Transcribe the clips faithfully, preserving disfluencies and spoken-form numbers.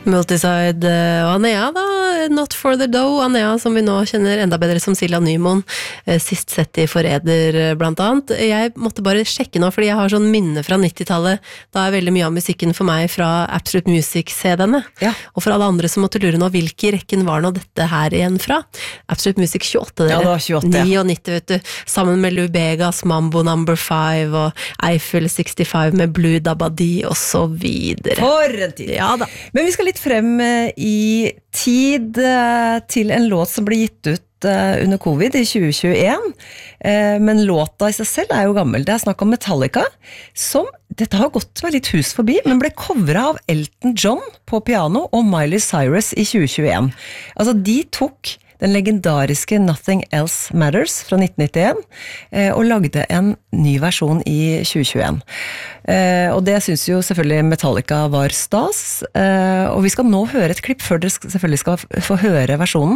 Multiside og Anea da, Not for the Dough, Anea som vi nå kjenner enda bedre som Silja Nymon, sist sett i Forræder blant annet. Jeg måtte bare sjekke nå, fordi jeg har sånn minne fra nittitallet, da er veldig mye av musikken for meg fra Absolute Music-C-dene, ja. Og for alle andre som måtte lure nå, hvilke rekken var nå dette her igjen fra? Absolute Music tjueåtte, dere. Ja, det var tjueåtte. niognitti, vet du, sammen med Lou Begas, Mambo number five, og Eiffel sekstifem med Blue Dabadi, og så videre. For en tid! Ja da. Men vi skal litt frem i tid til en låt som ble gitt ut under covid i tjue tjueen, men låta i seg selv er jo gammel. Det er snakk om Metallica, som, dette har gått meg litt hus forbi, men ble coveret av Elton John på piano og Miley Cyrus i tjue tjueen. Altså, de tok den legendariske Nothing Else Matters fra nitten nittien, og lagde en ny versjon i tjue tjueen. Og det synes jo selvfølgelig Metallica var stas, og vi skal nå høre et klipp før dere selvfølgelig skal få høre versjonen,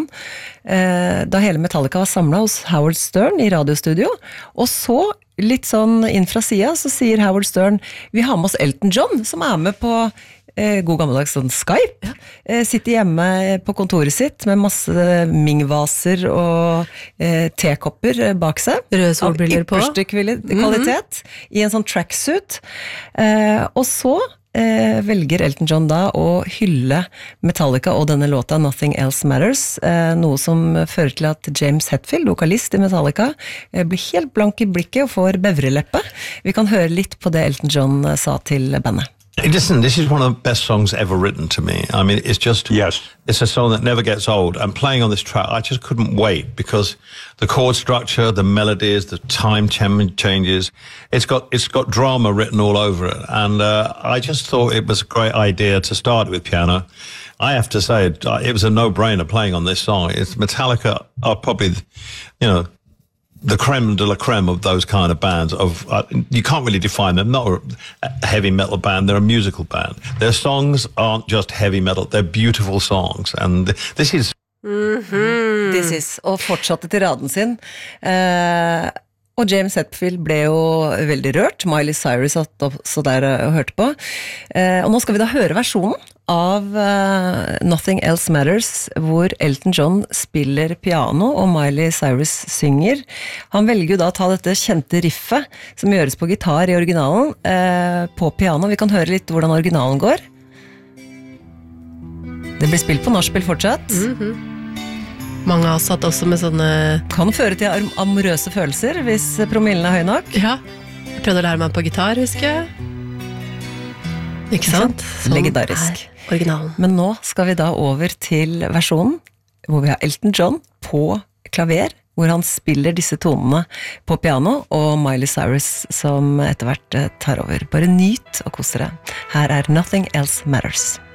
da hele Metallica var samlet hos Howard Stern i radiostudio, og så litt sånn inn fra siden så sier Howard Stern, vi har med oss Elton John, som er med på Eh, god gammeldags sånn Skype, eh, sitter hjemme på kontoret sitt med masse mingvaser og eh, tekopper bak seg. Røde solbriller på. Av ypperste kvalitet, mm-hmm. i en sånn tracksuit. Eh, og så eh, velger Elton John da å hylle Metallica og denne låta Nothing Else Matters, eh, noe som fører til at James Hetfield, vokalist i Metallica, eh, blir helt blank i blikket og får bevreleppe. Vi kan høre litt på det Elton John sa til bandet. Listen, this is one of the best songs ever written to me. I mean, it's just, yes. It's a song that never gets old. And playing on this track, I just couldn't wait because the chord structure, the melodies, the time ch- changes, it's got, it's got drama written all over it. And uh, I just thought it was a great idea to start with piano. I have to say, it, it was a no-brainer playing on this song. It's Metallica are probably, you know, the creme de la creme of those kind of bands of uh, you can't really define them, not a heavy metal band, they're a musical band. Their songs aren't just heavy metal, they're beautiful songs, and this is mm-hmm. This is, og fortsatte til raden sin uh, og James Hetfield ble jo veldig rørt. Miley Cyrus satt også der og hørte på, uh, og nå skal vi da høre versjonen av uh, Nothing Else Matters, hvor Elton John spiller piano og Miley Cyrus synger. Han velger jo da å ta dette kjente riffet som gjøres på gitar i originalen uh, på piano. Vi kan høre litt hvordan originalen går. Det blir spilt på nachspiel fortsatt. Mm-hmm. Mange av oss satt også med sånne... Kan føre til amorøse følelser hvis promillen er høy nok. Ja, jeg prøvde å lære meg på gitar, husker jeg. Ikke sant? Sånn legendarisk. Originalen. Men nå skal vi da over til versjonen, hvor vi har Elton John på klaver, hvor han spiller disse tonene på piano, og Miley Cyrus som etter hvert tar over. Bare nyt og kos dere. Her er Nothing Else Matters.